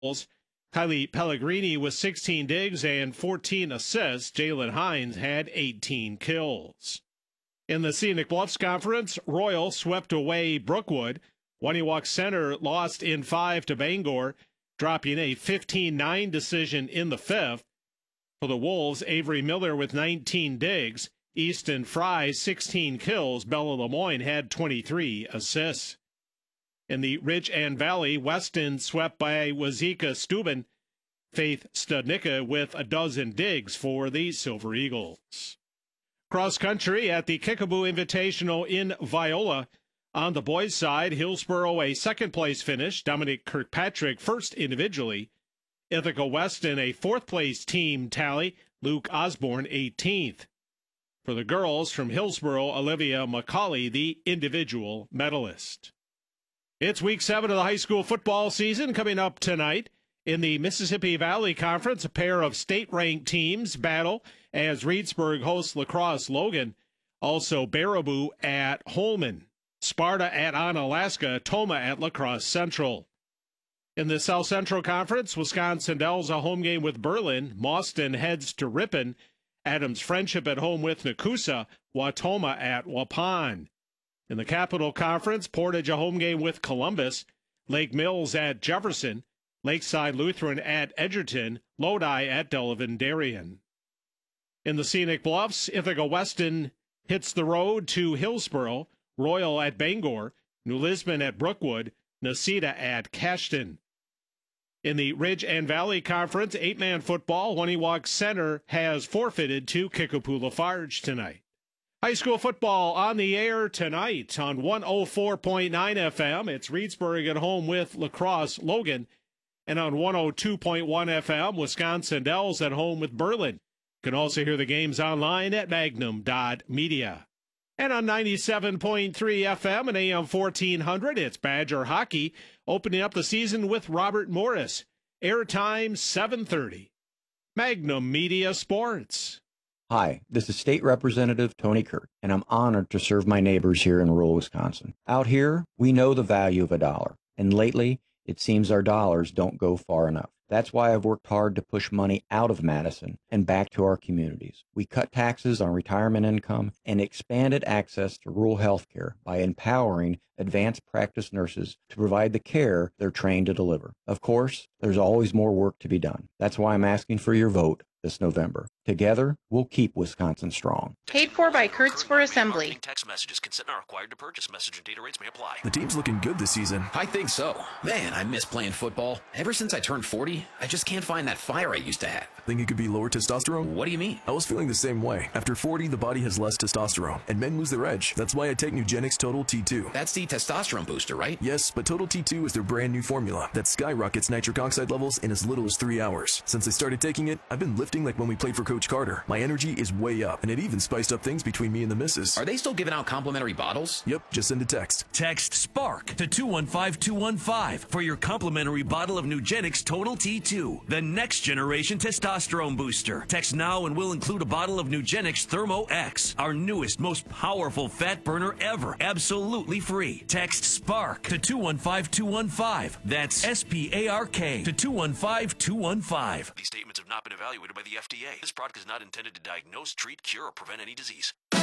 Kylie Pellegrini with 16 digs and 14 assists. Jalen Hines had 18 kills. In the Scenic Bluffs Conference, Royal swept away Brookwood. Waniwak Center lost in 5 to Bangor, dropping a 15-9 decision in the fifth. For the Wolves, Avery Miller with 19 digs. Easton Fry, 16 kills. Bella Lemoyne had 23 assists. In the Ridge and Valley, Weston swept by Wazeeka Steuben. Faith Studnicka with a dozen digs for the Silver Eagles. Cross country at the Kickapoo Invitational in Viola. On the boys' side, Hillsboro a second-place finish. Dominic Kirkpatrick first individually. Ithaca Weston a fourth-place team tally. Luke Osborne 18th. For the girls from Hillsboro, Olivia McCauley, the individual medalist. It's week 7 of the high school football season coming up tonight. In the Mississippi Valley Conference, a pair of state-ranked teams battle as Reedsburg hosts La Crosse Logan. Also, Baraboo at Holman, Sparta at Onalaska, Toma at La Crosse Central. In the South Central Conference, Wisconsin Dells a home game with Berlin. Mauston heads to Ripon. Adams Friendship at home with Nakusa. Watoma at Waupun. In the Capital Conference, Portage a home game with Columbus. Lake Mills at Jefferson. Lakeside Lutheran at Edgerton. Lodi at Delavan Darien. In the Scenic Bluffs, Ithaca Weston hits the road to Hillsboro. Royal at Bangor. New Lisbon at Brookwood. Nacita at Cashton. In the Ridge and Valley Conference, 8-man football, Waniwak Center has forfeited to Kickapoo Lafarge tonight. High school football on the air tonight on 104.9 FM. It's Reedsburg at home with La Crosse Logan. And on 102.1 FM, Wisconsin Dells at home with Berlin. You can also hear the games online at magnum.media. And on 97.3 FM and AM 1400, it's Badger Hockey, opening up the season with Robert Morris. Airtime 7:30. Magnum Media Sports. Hi, this is State Representative Tony Kirk, and I'm honored to serve my neighbors here in rural Wisconsin. Out here, we know the value of a dollar, and lately, it seems our dollars don't go far enough. That's why I've worked hard to push money out of Madison and back to our communities. We cut taxes on retirement income and expanded access to rural health care by empowering advanced practice nurses to provide the care they're trained to deliver. Of course, there's always more work to be done. That's why I'm asking for your vote this November. Together, we'll keep Wisconsin strong. Paid for by Kurtz for Assembly. Text messages. Consent not required to purchase. Message and data rates may apply. The team's looking good this season. I think so. Man, I miss playing football. Ever since I turned 40, I just can't find that fire I used to have. Think it could be lower testosterone? What do you mean? I was feeling the same way. After 40, the body has less testosterone, and men lose their edge. That's why I take Nugenix Total T2. That's the testosterone booster, right? Yes, but Total T2 is their brand new formula that skyrockets nitric oxide levels in as little as 3 hours. Since I started taking it, I've been lifting like when we played for Coach Carter. My energy is way up, and it even spiced up things between me and the missus. Are they still giving out complimentary bottles? Yep, just send a text. Text SPARK to 215215 for your complimentary bottle of Nugenix Total T2, the next generation testosterone booster. Text now and we'll include a bottle of Nugenix Thermo X, our newest, most powerful fat burner ever, absolutely free. Text SPARK to 215215. That's SPARK to 215215. These statements have not been evaluated by the FDA. This product is not intended to diagnose, treat, cure, or prevent any disease.